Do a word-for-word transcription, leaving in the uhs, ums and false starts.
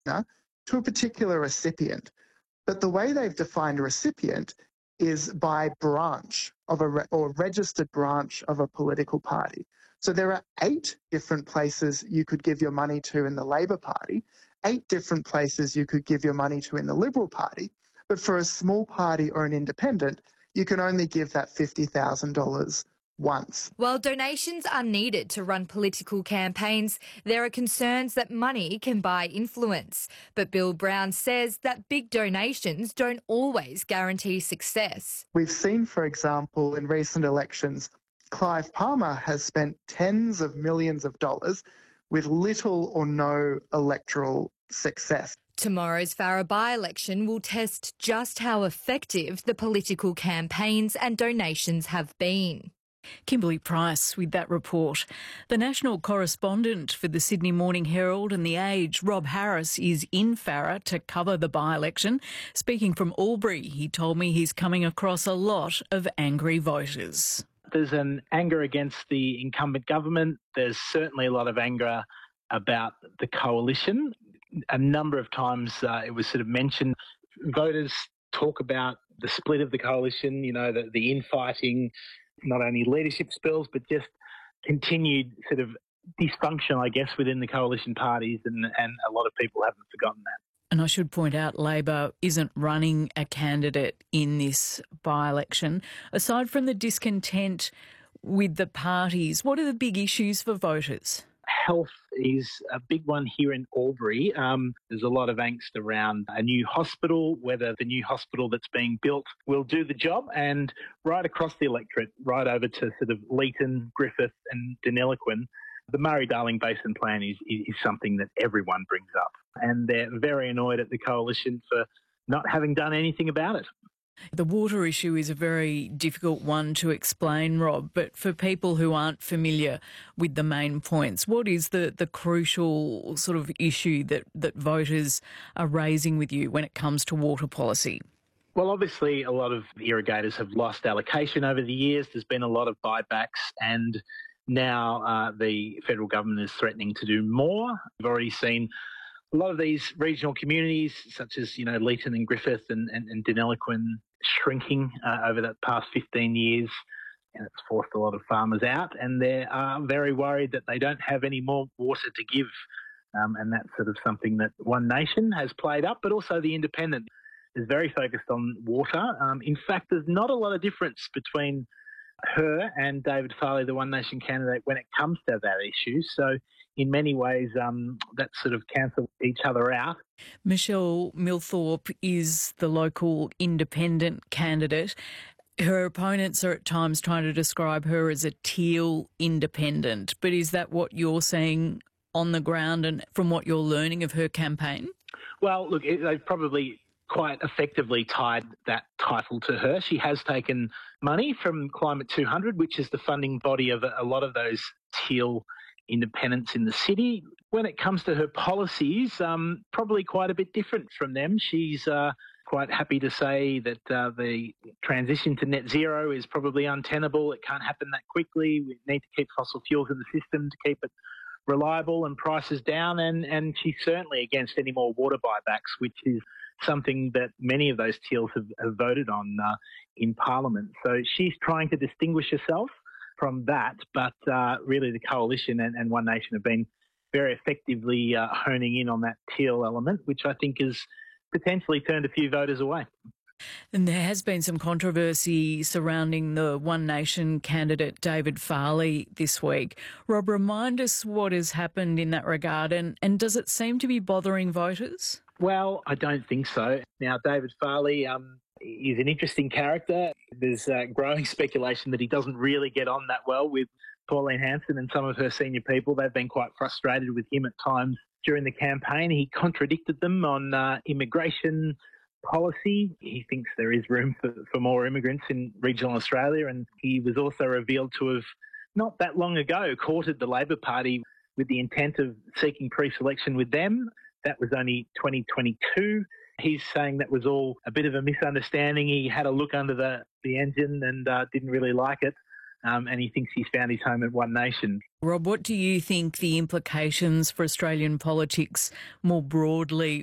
uh, to a particular recipient. But the way they've defined a recipient is by branch of a re- or registered branch of a political party. So there are eight different places you could give your money to in the Labor Party, eight different places you could give your money to in the Liberal Party, but for a small party or an independent, you can only give that fifty thousand dollars once. While donations are needed to run political campaigns, there are concerns that money can buy influence. But Bill Brown says that big donations don't always guarantee success. We've seen, for example, in recent elections, Clive Palmer has spent tens of millions of dollars with little or no electoral success. Tomorrow's Farrer by-election will test just how effective the political campaigns and donations have been. Kimberly Price with that report. The national correspondent for the Sydney Morning Herald and The Age, Rob Harris, is in Farrer to cover the by-election. Speaking from Albury, he told me he's coming across a lot of angry voters. There's an anger against the incumbent government. There's certainly a lot of anger about the coalition. A number of times uh, it was sort of mentioned, voters talk about the split of the coalition, you know, the, the infighting, not only leadership spills, but just continued sort of dysfunction, I guess, within the coalition parties, and, and a lot of people haven't forgotten that. And I should point out, Labor isn't running a candidate in this by-election. Aside from the discontent with the parties, what are the big issues for voters? Health is a big one here in Albury. Um, there's a lot of angst around a new hospital, whether the new hospital that's being built will do the job, and right across the electorate, right over to sort of Leeton, Griffith and Deniliquin, the Murray-Darling Basin Plan is, is something that everyone brings up, and they're very annoyed at the coalition for not having done anything about it. The water issue is a very difficult one to explain, Rob, but for people who aren't familiar with the main points, what is the, the crucial sort of issue that, that voters are raising with you when it comes to water policy? Well, obviously, a lot of irrigators have lost allocation over the years. There's been a lot of buybacks, and now uh, the federal government is threatening to do more. We've already seen a lot of these regional communities, such as, you know, Leeton and Griffith and, and, and Deniliquin, shrinking uh, over the past fifteen years, and it's forced a lot of farmers out, and they are very worried that they don't have any more water to give. Um, and that's sort of something that One Nation has played up, but also the Independent is very focused on water. Um, in fact, there's not a lot of difference between her and David Farley, the One Nation candidate, when it comes to that issue. So in many ways, um, that sort of cancel each other out. Michelle Milthorpe is the local independent candidate. Her opponents are at times trying to describe her as a teal independent, but is that what you're seeing on the ground and from what you're learning of her campaign? Well, look, they've probably quite effectively tied that title to her. She has taken money from Climate two hundred, which is the funding body of a lot of those teal independents in the city. When it comes to her policies, um, probably quite a bit different from them. She's uh, quite happy to say that uh, the transition to net zero is probably untenable. It can't happen that quickly. We need to keep fossil fuels in the system to keep it reliable and prices down. And, and she's certainly against any more water buybacks, which is something that many of those teals have, have voted on uh, in Parliament. So she's trying to distinguish herself from that, but uh, really the Coalition and, and One Nation have been very effectively uh, honing in on that teal element, which I think has potentially turned a few voters away. And there has been some controversy surrounding the One Nation candidate David Farley this week. Rob, remind us what has happened in that regard, and, and does it seem to be bothering voters? Well, I don't think so. Now, David Farley um, is an interesting character. There's uh, growing speculation that he doesn't really get on that well with Pauline Hanson and some of her senior people. They've been quite frustrated with him at times during the campaign. He contradicted them on uh, immigration policy. He thinks there is room for, for more immigrants in regional Australia, and he was also revealed to have, not that long ago, courted the Labor Party with the intent of seeking pre-selection with them. That was only twenty twenty-two. He's saying that was all a bit of a misunderstanding. He had a look under the, the engine and uh, didn't really like it. um, and he thinks he's found his home at One Nation. Rob, what do you think the implications for Australian politics more broadly